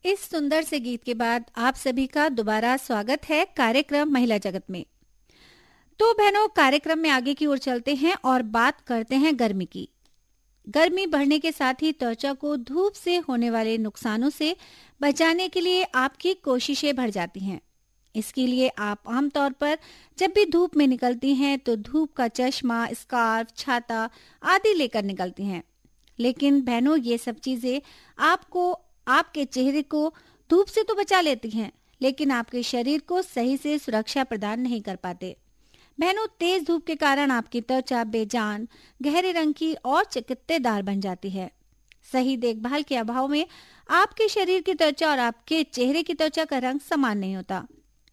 इस सुंदर से गीत के बाद आप सभी का दोबारा स्वागत है कार्यक्रम महिला जगत में। तो बहनों, कार्यक्रम में आगे की ओर चलते हैं और बात करते हैं गर्मी की। गर्मी बढ़ने के साथ ही त्वचा को धूप से होने वाले नुकसानों से बचाने के लिए आपकी कोशिशें बढ़ जाती हैं। इसके लिए आप आमतौर पर जब भी धूप में निकलती हैं तो धूप का चश्मा, स्कार्फ, छाता आदि लेकर निकलती हैं। लेकिन बहनों, ये सब चीजें आपके चेहरे को धूप से तो बचा लेती हैं, लेकिन आपके शरीर को सही से सुरक्षा प्रदान नहीं कर पाते। बहनों, तेज धूप के कारण आपकी त्वचा बेजान, गहरे रंग की और चिकत्तेदार बन जाती है। सही देखभाल के अभाव में आपके शरीर की त्वचा और आपके चेहरे की त्वचा का रंग समान नहीं होता।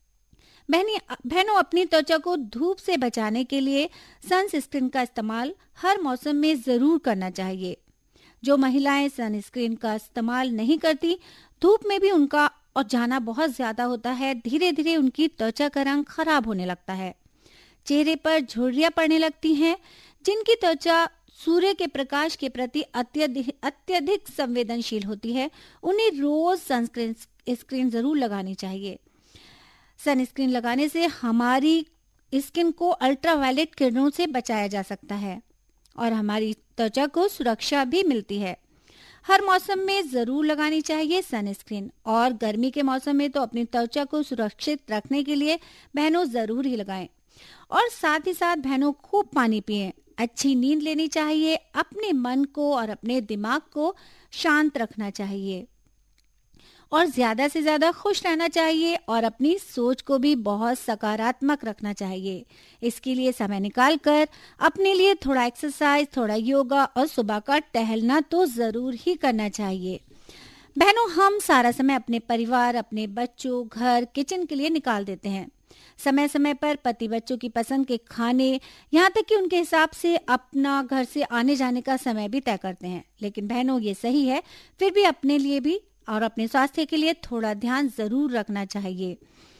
बहनों, अपनी त्वचा को धूप से बचाने के लिए सनस्क्रीन का इस्तेमाल हर मौसम में जरूर करना चाहिए। जो महिलाएं सनस्क्रीन का इस्तेमाल नहीं करती, धूप में भी उनका और जाना बहुत ज्यादा होता है, धीरे धीरे उनकी त्वचा का रंग खराब होने लगता है। चेहरे पर झुर्रियां पड़ने लगती हैं। जिनकी त्वचा सूर्य के प्रकाश के प्रति अत्यधिक संवेदनशील होती है, उन्हें रोज सनस्क्रीन जरूर लगानी चाहिए। सनस्क्रीन लगाने से हमारी स्किन को अल्ट्रावायलेट किरणों से बचाया जा सकता है और हमारी त्वचा को सुरक्षा भी मिलती है। हर मौसम में जरूर लगानी चाहिए सनस्क्रीन, और गर्मी के मौसम में तो अपनी त्वचा को सुरक्षित रखने के लिए बहनों जरूर ही लगाएं। और साथ ही साथ बहनों, खूब पानी पिएं, अच्छी नींद लेनी चाहिए, अपने मन को और अपने दिमाग को शांत रखना चाहिए और ज्यादा से ज्यादा खुश रहना चाहिए और अपनी सोच को भी बहुत सकारात्मक रखना चाहिए। इसके लिए समय निकालकर अपने लिए थोड़ा एक्सरसाइज, थोड़ा योगा और सुबह का टहलना तो जरूर ही करना चाहिए। बहनों, हम सारा समय अपने परिवार, अपने बच्चों, घर, किचन के लिए निकाल देते हैं। समय समय पर पति बच्चों की पसंद के खाने, यहाँ तक कि उनके हिसाब से अपना घर से आने जाने का समय भी तय करते हैं। लेकिन बहनों, ये सही है, फिर भी अपने लिए भी और अपने स्वास्थ्य के लिए थोड़ा ध्यान जरूर रखना चाहिए।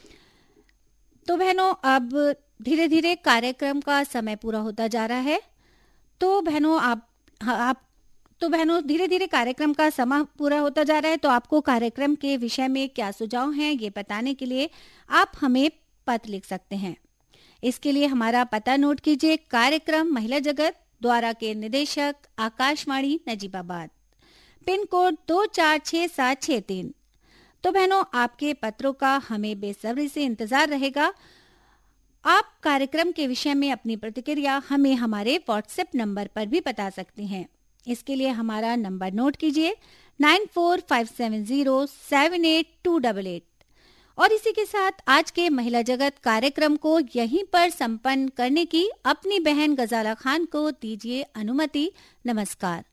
तो बहनों, अब धीरे धीरे कार्यक्रम का समय पूरा होता जा रहा है। तो बहनों, धीरे धीरे कार्यक्रम का समय पूरा होता जा रहा है। तो आपको कार्यक्रम के विषय में क्या सुझाव हैं, ये बताने के लिए आप हमें पत्र लिख सकते हैं। इसके लिए हमारा पता नोट कीजिए। कार्यक्रम महिला जगत, द्वारा के निदेशक, आकाशवाणी नजीबाबाद, पिन कोड 246763। तो बहनों, आपके पत्रों का हमें बेसब्री से इंतजार रहेगा। आप कार्यक्रम के विषय में अपनी प्रतिक्रिया हमें हमारे व्हाट्सएप नंबर पर भी बता सकती हैं। इसके लिए हमारा नंबर नोट कीजिए 9457078288। और इसी के साथ आज के महिला जगत कार्यक्रम को यहीं पर संपन्न करने की अपनी बहन गजाला खान को दीजिए अनुमति। नमस्कार।